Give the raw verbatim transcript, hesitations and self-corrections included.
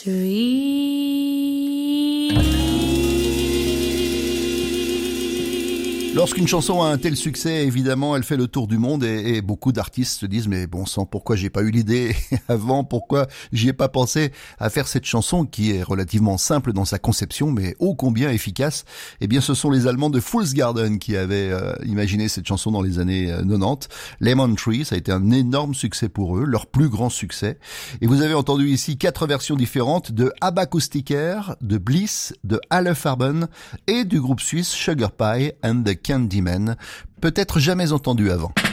Lorsqu'une chanson a un tel succès, évidemment, elle fait le tour du monde et, et beaucoup d'artistes se disent « Mais bon sang, pourquoi j'ai pas eu l'idée avant ? Pourquoi j'y ai pas pensé à faire cette chanson qui est relativement simple dans sa conception, mais ô combien efficace ?» Eh bien, ce sont les Allemands de Fool's Garden qui avaient euh, imaginé cette chanson dans les années euh, quatre-vingt-dix. Lemon Tree, ça a été un énorme succès pour eux, leur plus grand succès. Et vous avez entendu ici quatre versions différentes de Abacoustiker, de Bliss, de Alle Farben et du groupe suisse Sugar Pie and the Candyman, peut-être jamais entendu avant.